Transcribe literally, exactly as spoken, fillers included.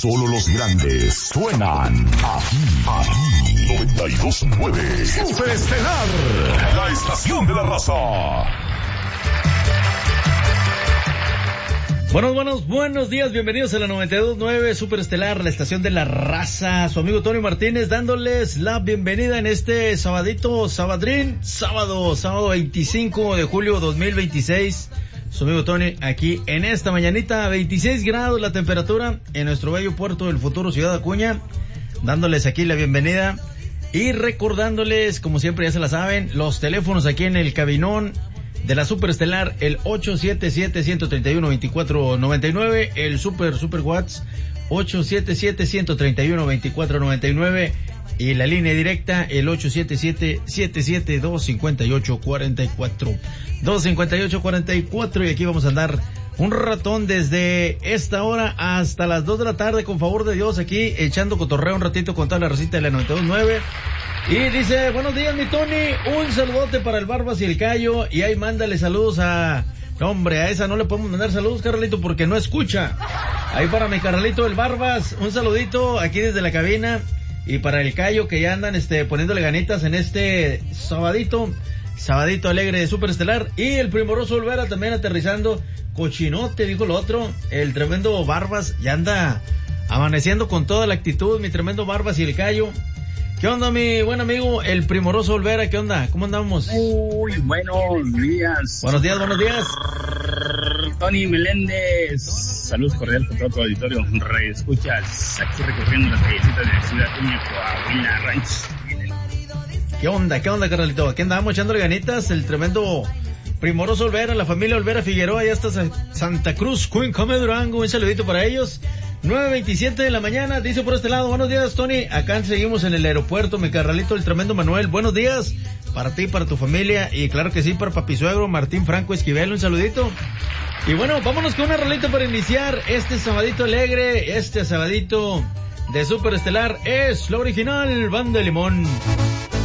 Solo los grandes suenan aquí, aquí. noventa y dos punto nueve Super Estelar, la estación de la raza. Buenos, buenos, buenos días, bienvenidos a la noventa y dos punto nueve Super Estelar, la estación de la raza. Su amigo Tony Martínez dándoles la bienvenida en este sabadito, sabadrín, sábado, sábado veinticinco de julio dos mil veintiséis. Su amigo Tony aquí en esta mañanita, veintiséis grados la temperatura en nuestro bello puerto del futuro, Ciudad Acuña, dándoles aquí la bienvenida y recordándoles, como siempre ya se la saben, los teléfonos aquí en el cabinón de la Super Estelar, el ocho siete siete, uno tres uno, dos cuatro nueve nueve, el Super Super Watts ocho siete siete, uno tres uno, dos cuatro nueve nueve y la línea directa el ocho siete siete, siete siete dos, cinco ocho cuatro cuatro, dos cinco ocho cuatro cuatro. Y aquí vamos a andar un ratón desde esta hora hasta las dos de la tarde, con favor de Dios, aquí echando cotorreo un ratito con toda la recita de la noventa y dos punto nueve. Y dice, buenos días mi Tony, un saludote para el Barbas y el Cayo, y ahí mándale saludos a... No, hombre, a esa no le podemos mandar saludos, Carlito, porque no escucha. Ahí para mi Carlito el Barbas, un saludito aquí desde la cabina, y para el Cayo que ya andan este poniéndole ganitas en este sabadito, sabadito alegre de Super Estelar, y el Primoroso Olvera también aterrizando, cochinote, dijo lo otro, el tremendo Barbas ya anda amaneciendo con toda la actitud, mi tremendo Barbas y el Cayo. ¿Qué onda, mi buen amigo, el Primoroso Olvera? ¿Qué onda? ¿Cómo andamos? Uy, buenos días. Buenos días, buenos días. Tony Meléndez. Saludos cordiales por todo tu auditorio. Re escuchas aquí recorriendo las callecitas de la ciudad de Coahuila Ranch. ¿Qué onda? ¿Qué onda, carnalito? Aquí andamos echándole ganitas, el tremendo Primoroso Olvera, la familia Olvera Figueroa, ya está Santa Cruz, Cuencame, Durango, un saludito para ellos. nueve veintisiete de la mañana, dice por este lado, buenos días Tony, acá seguimos en el aeropuerto, mi carnalito, el tremendo Manuel, buenos días para ti, para tu familia, y claro que sí, para papi suegro, Martín Franco Esquivel, un saludito. Y bueno, vámonos con una rolita para iniciar este sabadito alegre, este sabadito de Super Estelar, es la original Banda de Limón.